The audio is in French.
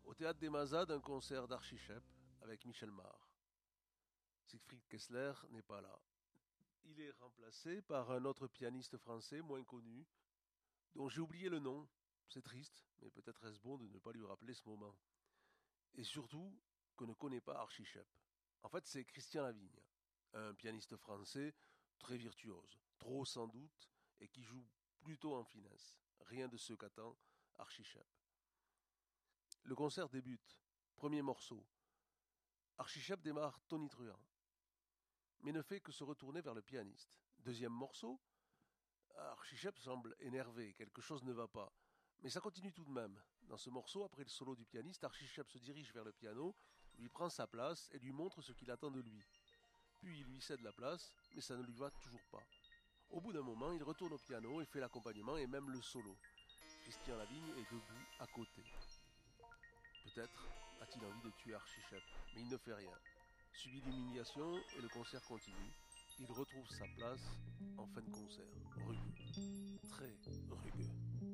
Au théâtre des Mazades, un concert d'Archichep avec Michel Mar. Siegfried Kessler n'est pas là. Il est remplacé par un autre pianiste français moins connu, dont j'ai oublié le nom. C'est triste, mais peut-être est-ce bon de ne pas lui rappeler ce moment. Et surtout, que ne connaît pas Archichep. En fait, c'est Christian Lavigne, un pianiste français très virtuose, trop sans doute, et qui joue plutôt en finesse. Rien de ce qu'attend Archichep. Le concert débute. Premier morceau. Archichep démarre tonitruant, mais ne fait que se retourner vers le pianiste. Deuxième morceau. Archichep semble énervé, quelque chose ne va pas. Mais ça continue tout de même. Dans ce morceau, après le solo du pianiste, Archichep se dirige vers le piano, lui prend sa place et lui montre ce qu'il attend de lui. Puis il lui cède la place, mais ça ne lui va toujours pas. Au bout d'un moment, il retourne au piano et fait l'accompagnement et même le solo. Christian Lavigne est debout à côté. Peut-être a-t-il envie de tuer Archichep, mais il ne fait rien. Subit l'humiliation et le concert continue. Il retrouve sa place en fin de concert. Rugueux. Très rugueux.